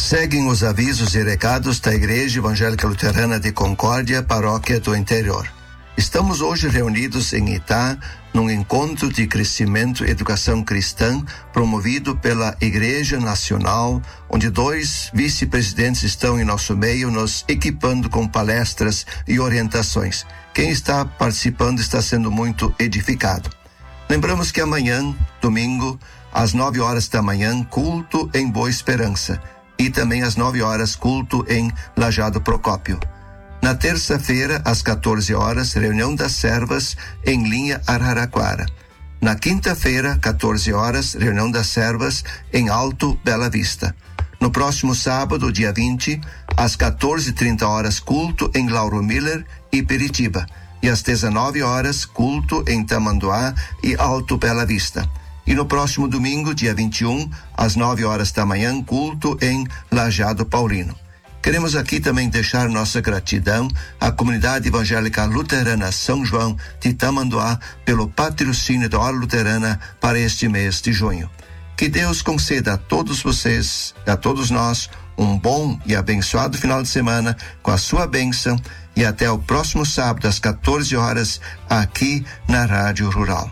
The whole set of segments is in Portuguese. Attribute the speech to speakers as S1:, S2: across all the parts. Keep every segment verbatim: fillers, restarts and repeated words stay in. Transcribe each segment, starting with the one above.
S1: Seguem os avisos e recados da Igreja Evangélica Luterana de Concórdia, Paróquia do Interior. Estamos hoje reunidos em Itá, num encontro de crescimento e educação cristã promovido pela Igreja Nacional, onde dois vice-presidentes estão em nosso meio, nos equipando com palestras e orientações. Quem está participando está sendo muito edificado. Lembramos que amanhã, domingo, às nove horas da manhã, culto em Boa Esperança. E também às nove horas, culto em Lajado Procópio. Na terça-feira, às quatorze horas, reunião das servas em linha Araraquara. Na quinta-feira, quatorze horas, reunião das servas em Alto Bela Vista. No próximo sábado, dia vinte, às quatorze e trinta horas, culto em Lauro Miller e Peritiba. E às dezenove horas, culto em Tamanduá e Alto Bela Vista. E no próximo domingo, dia vinte e um, às nove horas da manhã, culto em Lajado Paulino. Queremos aqui também deixar nossa gratidão à Comunidade Evangélica Luterana São João de Tamanduá pelo patrocínio da Hora Luterana para este mês de junho. Que Deus conceda a todos vocês, a todos nós, um bom e abençoado final de semana com a sua bênção e até o próximo sábado às quatorze horas aqui na Rádio Rural.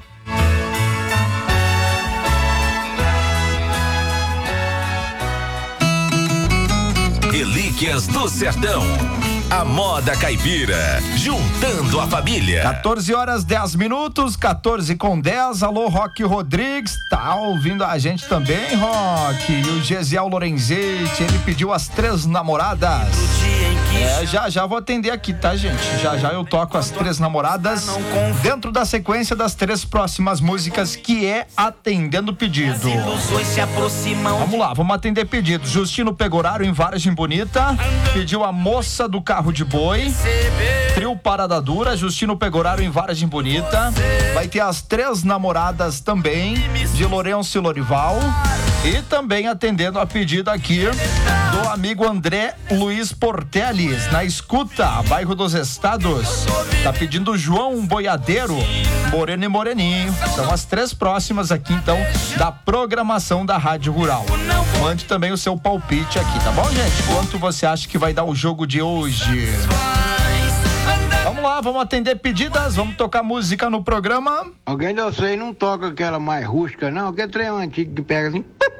S2: Relíquias do Sertão. A moda caipira, juntando a família.
S3: quatorze horas, dez minutos, quatorze com dez. Alô, Roque Rodrigues, tá ouvindo a gente também, Roque? E o Gesiel Lorenzetti, ele pediu as três namoradas. É, já já vou atender aqui, tá, gente? Já já eu toco as três namoradas dentro da sequência das três próximas músicas, que é Atendendo Pedido. Vamos lá, vamos atender pedidos. Justino Pegorário em Vargem Bonita pediu A Moça do Carro de Boi. Trio Parada Dura, Justino Pegorário em Vargem Bonita. Vai ter as três namoradas também, de Lourenço e Lorival. E também atendendo a pedido aqui do amigo André Luiz Porteles, na escuta, bairro dos Estados. Tá pedindo João Boiadeiro, Moreno e Moreninho. São as três próximas aqui, então, da programação da Rádio Rural. Mande também o seu palpite aqui, tá bom, gente? Quanto você acha que vai dar o jogo de hoje? Vamos lá, vamos atender pedidas, vamos tocar música no programa.
S4: Alguém de vocês não toca aquela mais rústica, não? Que trem antigo que pega assim...